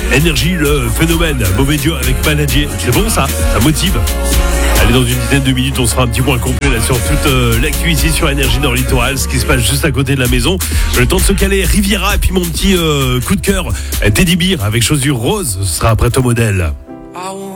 Énergie, le phénomène, mauvais Dieu avec Manager. C'est bon ça motive. Allez, dans une dizaine de minutes, on sera un petit point complet là sur toute l'actu ici sur Énergie Nord Littoral, ce qui se passe juste à côté de la maison. Le temps de se caler, Riviera, et puis mon petit coup de cœur, Teddy Bear avec chaussures roses, ce sera après ton modèle.